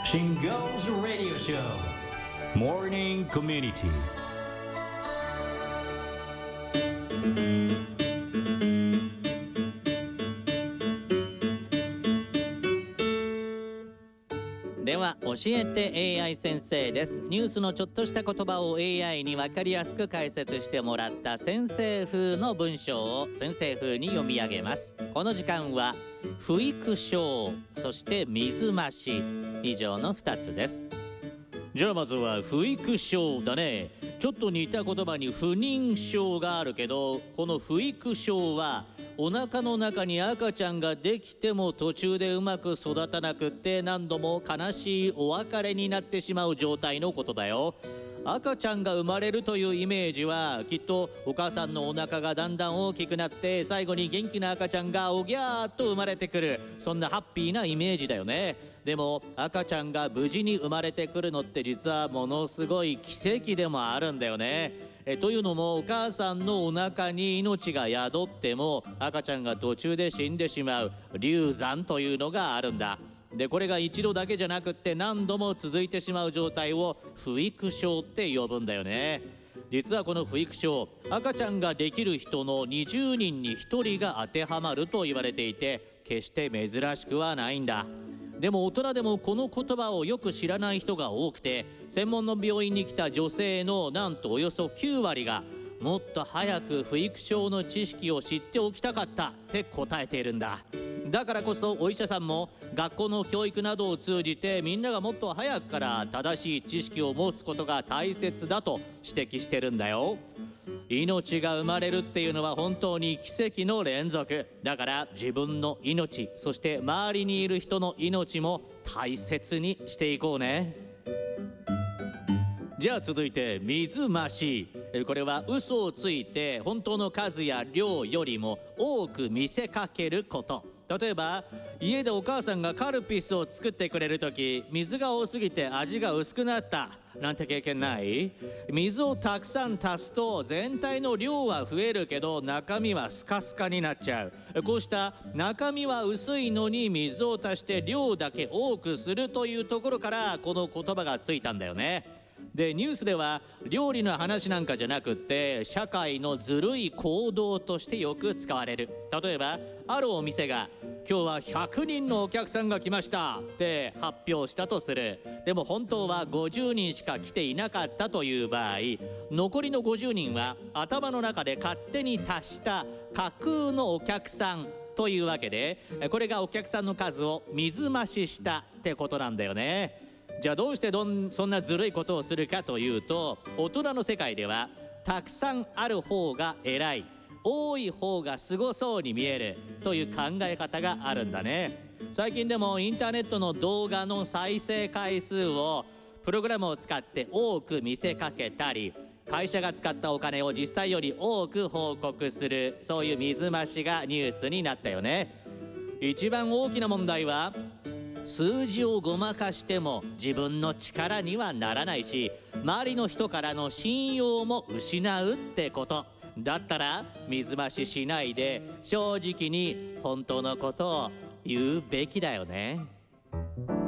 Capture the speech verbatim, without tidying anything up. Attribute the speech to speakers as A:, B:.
A: Shingo's Radio Show Morning Community.
B: では教えて エーアイ 先生です。ニュースのちょっとした言葉を エーアイ に分かりやすく解説してもらった先生風の文章を先生風に読み上げます。この時間は不育症、そして水増し、以上のふたつです。じゃあまずは不育症だね。ちょっと似た言葉に不妊症があるけど、この不育症はお腹の中に赤ちゃんができても途中でうまく育たなくって何度も悲しいお別れになってしまう状態のことだよ。赤ちゃんが生まれるというイメージはきっとお母さんのお腹がだんだん大きくなって最後に元気な赤ちゃんがおぎゃーっと生まれてくる、そんなハッピーなイメージだよね。でも赤ちゃんが無事に生まれてくるのって実はものすごい奇跡でもあるんだよね。えというのもお母さんのお腹に命が宿っても赤ちゃんが途中で死んでしまう流産というのがあるんだ。でこれが一度だけじゃなくって何度も続いてしまう状態を不育症って呼ぶんだよね。実はこの不育症、赤ちゃんができる人のにじゅうにんにひとりが当てはまると言われていて、決して珍しくはないんだ。でも大人でもこの言葉をよく知らない人が多くて、専門の病院に来た女性のなんとおよそきゅうわりがもっと早く不育症の知識を知っておきたかったって答えているんだ。だからこそお医者さんも学校の教育などを通じてみんながもっと早くから正しい知識を持つことが大切だと指摘してるんだよ。命が生まれるっていうのは本当に奇跡の連続だから、自分の命、そして周りにいる人の命も大切にしていこうね。じゃあ続いて水増し。これは嘘をついて本当の数や量よりも多く見せかけること。例えば家でお母さんがカルピスを作ってくれるとき、水が多すぎて味が薄くなったなんて経験ない？水をたくさん足すと全体の量は増えるけど中身はスカスカになっちゃう。こうした中身は薄いのに水を足して量だけ多くするというところからこの言葉がついたんだよね。でニュースでは料理の話なんかじゃなくって社会のずるい行動としてよく使われる。例えばあるお店が今日はひゃくにんのお客さんが来ましたって発表したとする。でも本当はごじゅうにんしか来ていなかったという場合、残りのごじゅうにんは頭の中で勝手に足した架空のお客さんというわけで、これがお客さんの数を水増ししたってことなんだよね。じゃあどうしてどんそんなずるいことをするかというと、大人の世界ではたくさんある方が偉い、多い方がすごそうに見えるという考え方があるんだね。最近でもインターネットの動画の再生回数をプログラムを使って多く見せかけたり、会社が使ったお金を実際より多く報告する、そういう水増しがニュースになったよね。一番大きな問題は数字をごまかしても自分の力にはならないし、周りの人からの信用も失うってことだったら、水増ししないで正直に本当のことを言うべきだよね。